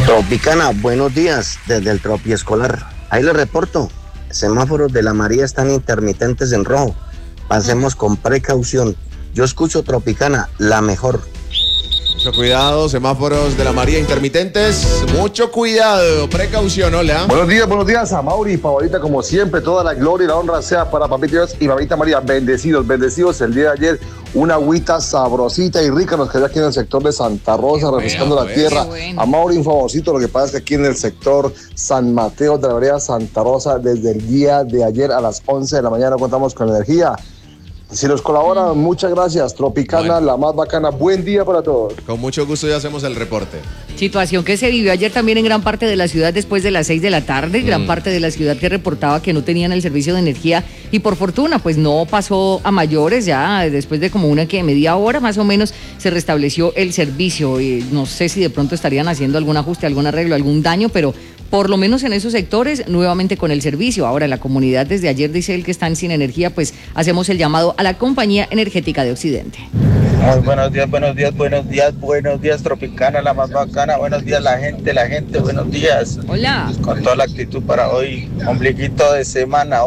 Tropicana, buenos días desde el Tropi Escolar. Ahí les reporto, semáforos de la María están intermitentes en rojo. Pasemos con precaución. Yo escucho Tropicana, la mejor. Mucho cuidado, semáforos de la María intermitentes. Mucho cuidado, precaución, hola. Buenos días a Mauri, favorita como siempre. Toda la gloria y la honra sea para Papito Dios y Mamita María. Bendecidos el día de ayer. Una agüita sabrosita y rica nos quedó aquí en el sector de Santa Rosa, refrescando la tierra. A Mauri un favorcito, lo que pasa es que aquí en el sector San Mateo de la vereda Santa Rosa, desde el día de ayer a las 11 de la mañana contamos con energía. Si nos colaboran, muchas gracias. Tropicana, la más bacana. Buen día para todos. Con mucho gusto ya hacemos el reporte. Situación que se vivió ayer también en gran parte de la ciudad después de las 6 de la tarde. Gran parte de la ciudad que reportaba que no tenían el servicio de energía y por fortuna pues no pasó a mayores. Ya después de como media hora más o menos se restableció el servicio. Y no sé si de pronto estarían haciendo algún ajuste, algún arreglo, algún daño, pero por lo menos en esos sectores, nuevamente con el servicio. Ahora, la comunidad desde ayer dice él que están sin energía, pues hacemos el llamado a la Compañía Energética de Occidente. Muy buenos días, Tropicana, la más bacana. Buenos días, la gente, buenos días. Hola. Con toda la actitud para hoy. Ombliguito de semana,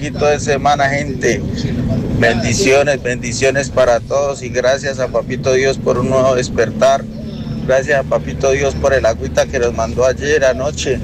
gente. Bendiciones para todos y gracias a Papito Dios por un nuevo despertar. Gracias a Papito Dios por el agüita que nos mandó ayer anoche.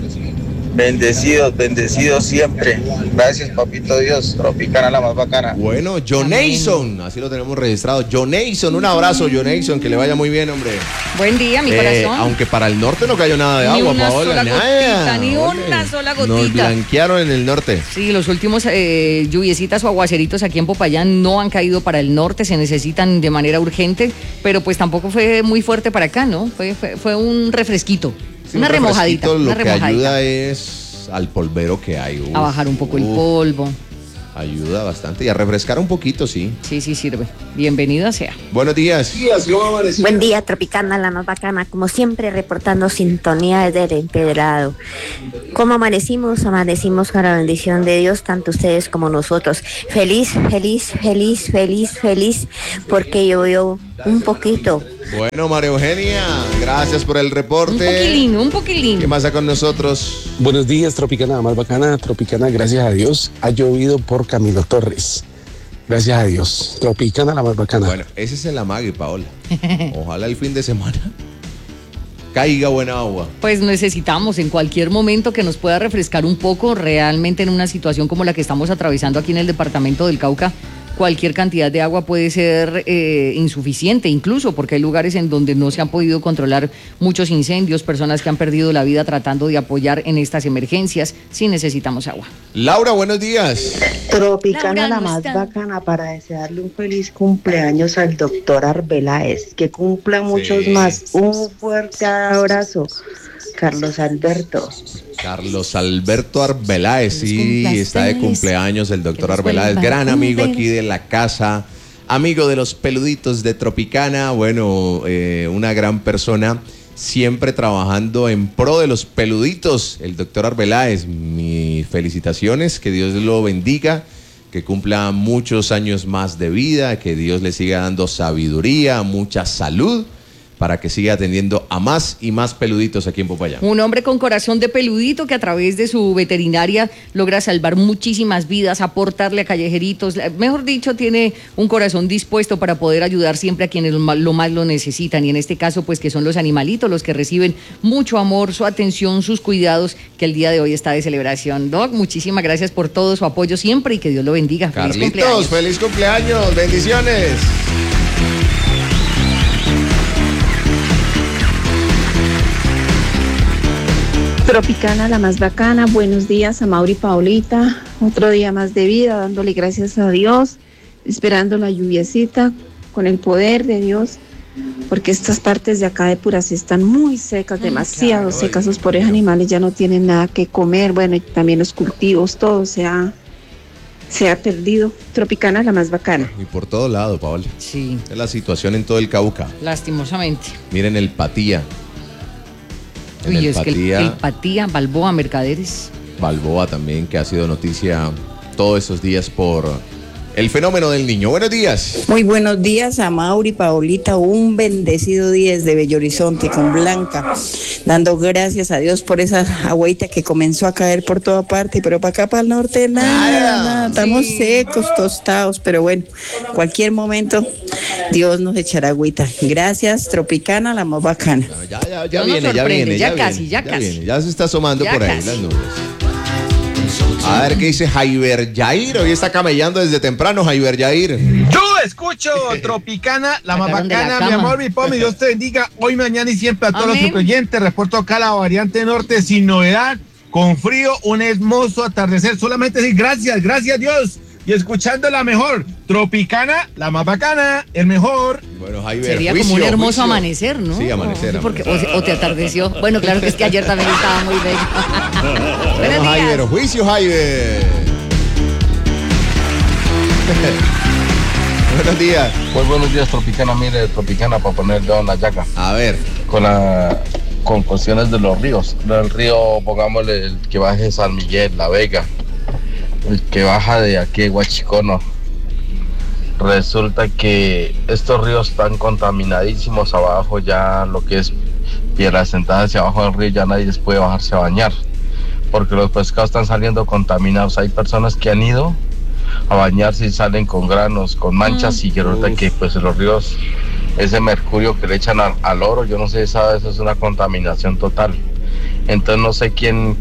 Bendecidos siempre. Gracias, Papito Dios. Tropicana, la más bacana. Bueno, Jonason, así lo tenemos registrado. Jonason, un abrazo, Jonason, que le vaya muy bien, hombre. Buen día, mi corazón. Aunque para el norte no cayó nada de agua, Paola. Ni una sola gotita. Nos blanquearon en el norte. Sí, los últimos lluviecitas o aguaceritos aquí en Popayán no han caído para el norte, se necesitan de manera urgente, pero pues tampoco fue muy fuerte para acá, ¿no? Fue un refresquito. Sí, una remojadita. Lo que ayuda es al polvero que hay. A bajar un poco el polvo. Ayuda bastante y a refrescar un poquito, sí. Sí, sirve. Bienvenida sea. Buenos días. Buen día, Tropicana, la más bacana. Como siempre, reportando sintonía desde el Empedrado. ¿Cómo amanecimos? Amanecimos con la bendición de Dios, tanto ustedes como nosotros. Feliz, porque llovió un poquito. Bueno, María Eugenia, gracias por el reporte. Un poquilín. ¿Qué pasa con nosotros? Buenos días, Tropicana, la más bacana. Tropicana, gracias a Dios, ha llovido por Camilo Torres. Gracias a Dios. Tropicana, la más bacana. Bueno, ese es el amague, Paola. Ojalá el fin de semana caiga buena agua. Pues necesitamos en cualquier momento que nos pueda refrescar un poco, realmente en una situación como la que estamos atravesando aquí en el departamento del Cauca. Cualquier cantidad de agua puede ser insuficiente, incluso porque hay lugares en donde no se han podido controlar muchos incendios, personas que han perdido la vida tratando de apoyar en estas emergencias. Sí necesitamos agua. Laura, buenos días. Tropicana, la más bacana, para desearle un feliz cumpleaños al doctor Arbeláez, que cumpla muchos más. Un fuerte abrazo. Carlos Alberto Arbeláez, sí, está de cumpleaños el doctor Arbeláez, gran amigo aquí de la casa, amigo de los peluditos de Tropicana, bueno, una gran persona, siempre trabajando en pro de los peluditos, el doctor Arbeláez. Mis felicitaciones, que Dios lo bendiga, que cumpla muchos años más de vida, que Dios le siga dando sabiduría, mucha salud, para que siga atendiendo a más y más peluditos aquí en Popayán. Un hombre con corazón de peludito que a través de su veterinaria logra salvar muchísimas vidas, aportarle a callejeritos, mejor dicho, tiene un corazón dispuesto para poder ayudar siempre a quienes lo más lo necesitan, y en este caso pues que son los animalitos los que reciben mucho amor, su atención, sus cuidados, que el día de hoy está de celebración. Doc, muchísimas gracias por todo su apoyo siempre y que Dios lo bendiga. Carlitos, feliz cumpleaños, bendiciones. Tropicana, la más bacana. Buenos días a Mauri y Paulita. Otro día más de vida, dándole gracias a Dios, esperando la lluviecita con el poder de Dios, porque estas partes de acá de Puras están muy secas, demasiado secas. Los pobres animales ya no tienen nada que comer. Bueno, y también los cultivos, todo se ha perdido. Tropicana, la más bacana. Y por todo lado, Paola. Sí. Es la situación en todo el Cauca. Lastimosamente. Miren el Patía. Uy, es que el Patía, Balboa, Mercaderes. Balboa también, que ha sido noticia todos esos días por El fenómeno del niño. Buenos días. Muy buenos días a Mauri, Paulita, un bendecido día desde Bello Horizonte con Blanca, dando gracias a Dios por esa agüita que comenzó a caer por toda parte, pero para acá, para el norte, nada, estamos secos, tostados, pero bueno, cualquier momento Dios nos echará agüita. Gracias, Tropicana, la más bacana. Ya viene, ya casi. Ya se está asomando por ahí las nubes. A ver qué dice Jaiber Yair. Hoy está camellando desde temprano, Jaiber Yair. Yo escucho Tropicana, la más bacana, mi amor, mi pomi, Dios te bendiga hoy, mañana y siempre a todos los oyentes. Reporto acá la variante norte sin novedad, con frío, un hermoso atardecer. Solamente decir gracias Dios. Y escuchando la mejor, Tropicana, la más bacana, el mejor. Bueno, Jaiber, sería como un hermoso amanecer, ¿no? Sí, amanecer. Porque, o te atardeció. Bueno, claro que es que ayer también estaba muy bello. Bueno, Jaiber, juicio, Jaiber. Buenos días. Pues buenos días, Tropicana. Mire, Tropicana, para poner dedo en la llaga. A ver. Con cuestiones de los ríos. El río, pongámosle, el que baje de San Miguel, La Vega. El que baja de aquí de Huachicono. Resulta que estos ríos están contaminadísimos abajo, ya lo que es Piedra Sentada hacia abajo del río, ya nadie les puede bajarse a bañar, porque los pescados están saliendo contaminados. Hay personas que han ido a bañarse y salen con granos, con manchas, y que resulta que pues en los ríos ese mercurio que le echan al oro, yo no sé, eso es una contaminación total. Entonces no sé quién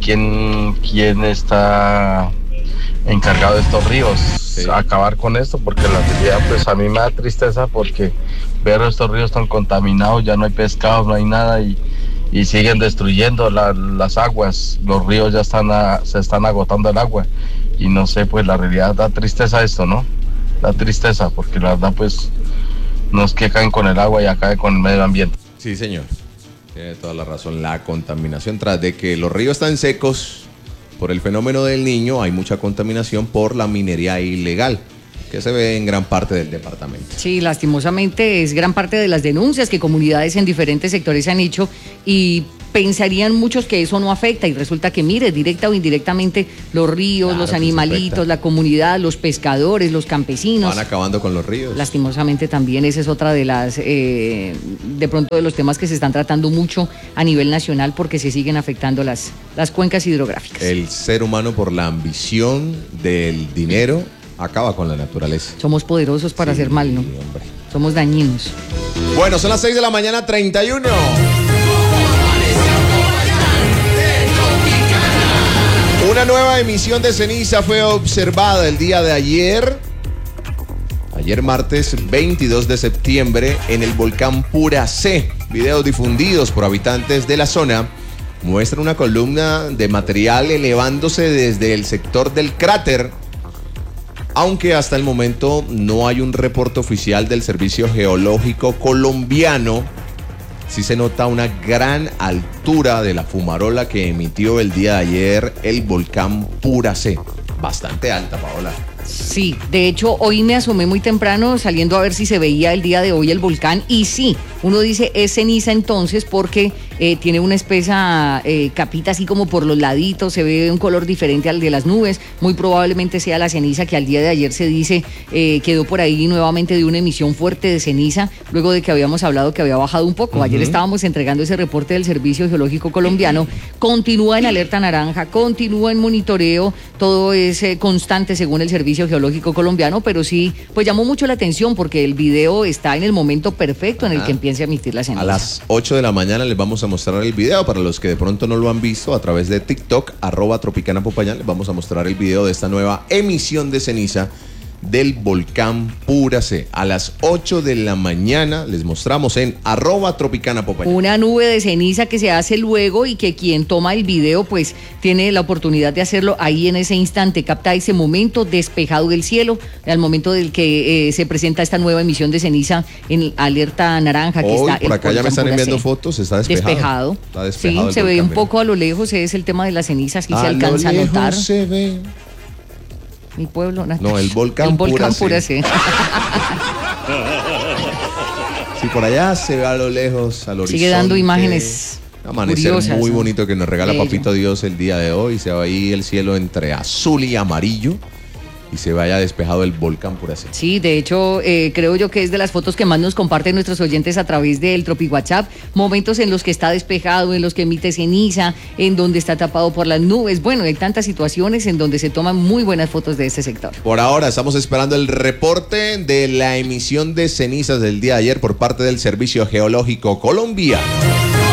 está encargado de estos ríos, acabar con esto, porque la realidad pues a mí me da tristeza, porque ver estos ríos tan contaminados, ya no hay pescados, no hay nada, y siguen destruyendo las aguas. Los ríos ya se están agotando el agua, y no sé, pues la realidad da tristeza esto, ¿no? Da tristeza, porque la verdad pues no es que acaben con el agua y acaben con el medio ambiente. Sí, señor, tiene toda la razón. La contaminación, tras de que los ríos están secos por el fenómeno del niño, hay mucha contaminación por la minería ilegal que se ve en gran parte del departamento. Sí, lastimosamente es gran parte de las denuncias que comunidades en diferentes sectores han hecho, y pensarían muchos que eso no afecta, y resulta que, mire, directa o indirectamente los ríos, los animalitos, la comunidad, los pescadores, los campesinos van acabando con los ríos. Lastimosamente también esa es otra de las de pronto de los temas que se están tratando mucho a nivel nacional, porque se siguen afectando las cuencas hidrográficas. El ser humano, por la ambición del dinero, acaba con la naturaleza. Somos poderosos para hacer mal, ¿no? Hombre. Somos dañinos. Bueno, son las 6 de la mañana, 31. Una nueva emisión de ceniza fue observada el día de ayer martes 22 de septiembre, en el volcán Puracé. Videos difundidos por habitantes de la zona muestran una columna de material elevándose desde el sector del cráter, aunque hasta el momento no hay un reporte oficial del Servicio Geológico Colombiano. Sí se nota una gran altura de la fumarola que emitió el día de ayer el volcán Puracé. Bastante alta, Paola. Sí, de hecho hoy me asomé muy temprano saliendo a ver si se veía el día de hoy el volcán, y sí, uno dice es ceniza entonces porque tiene una espesa capita así como por los laditos, se ve un color diferente al de las nubes, muy probablemente sea la ceniza que al día de ayer se dice quedó por ahí nuevamente de una emisión fuerte de ceniza, luego de que habíamos hablado que había bajado un poco. Ayer estábamos entregando ese reporte del Servicio Geológico Colombiano, continúa en alerta naranja, continúa en monitoreo, todo es constante según el Servicio Geológico Colombiano, pero sí, pues llamó mucho la atención porque el video está en el momento perfecto en el que empieza a emitir la ceniza. A las 8 de la mañana les vamos a mostrar el video, para los que de pronto no lo han visto, a través de TikTok, @Tropicana Popayán, les vamos a mostrar el video de esta nueva emisión de ceniza del volcán Puracé. A las 8 de la mañana les mostramos en @Tropicana Popayán. Una nube de ceniza que se hace luego, y que quien toma el video pues tiene la oportunidad de hacerlo ahí en ese instante, capta ese momento despejado del cielo, al momento del que se presenta esta nueva emisión de ceniza en alerta naranja. Que hoy, está por acá ya me están enviando fotos, está despejado. Está despejado. Sí, se ve un poco a lo lejos, es el tema de las cenizas, que se alcanza a notar. Se ve. Mi pueblo. No, el volcán Puracé. Sí, por allá se ve a lo lejos, al horizonte. Sigue dando imágenes amanecer curiosas, muy ¿no? bonito que nos regala Papito Dios el día de hoy. Se va ahí el cielo entre azul y amarillo. y se vaya despejado el volcán por así. Sí, de hecho, creo yo que es de las fotos que más nos comparten nuestros oyentes a través del Tropi WhatsApp, momentos en los que está despejado, en los que emite ceniza, en donde está tapado por las nubes. Bueno, hay tantas situaciones en donde se toman muy buenas fotos de este sector. Por ahora estamos esperando el reporte de la emisión de cenizas del día de ayer por parte del Servicio Geológico Colombiano.